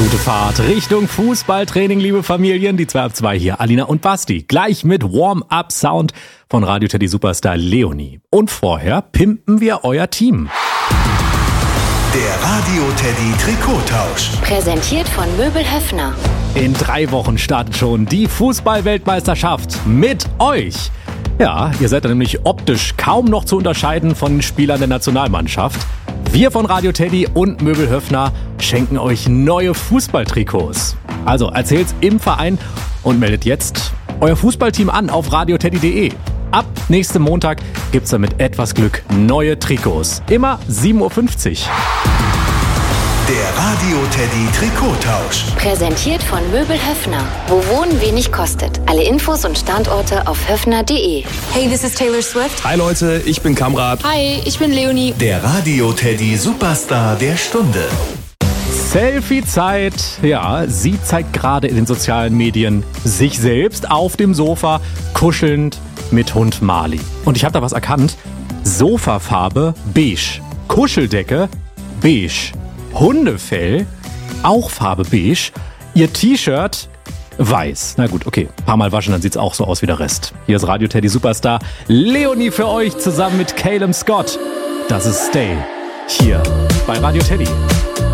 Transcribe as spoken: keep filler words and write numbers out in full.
Gute Fahrt Richtung Fußballtraining, liebe Familien. Die zwei ab zwei hier, Alina und Basti. Gleich mit Warm-Up-Sound von Radio Teddy Superstar Leonie. Und vorher pimpen wir euer Team. Der Radio Teddy Trikottausch. Präsentiert von Möbel Höffner. In drei Wochen startet schon die Fußball-Weltmeisterschaft mit euch. Ja, ihr seid dann nämlich optisch kaum noch zu unterscheiden von den Spielern der Nationalmannschaft. Wir von Radio Teddy und Möbel Höffner schenken euch neue Fußballtrikots. Also erzählt's im Verein und meldet jetzt euer Fußballteam an auf radioteddy punkt de. Ab nächstem Montag gibt's dann mit etwas Glück neue Trikots. Immer sieben Uhr fünfzig. Der Radio Teddy Trikottausch. Präsentiert von Möbel Höffner. Wo Wohnen wenig kostet. Alle Infos und Standorte auf höffner punkt de. Hey, this is Taylor Swift. Hi Leute, ich bin Kamrat. Hi, ich bin Leonie. Der Radio Teddy Superstar der Stunde. Selfie-Zeit. Ja, sie zeigt gerade in den sozialen Medien sich selbst auf dem Sofa, kuschelnd mit Hund Marley. Und ich habe da was erkannt. Sofafarbe beige. Kuscheldecke beige. Hundefell auch Farbe beige. Ihr T-Shirt weiß. Na gut, okay. Ein paar Mal waschen, dann sieht's auch so aus wie der Rest. Hier ist Radio Teddy Superstar Leonie für euch zusammen mit Caleb Scott. Das ist Stay. Hier bei Radio Teddy.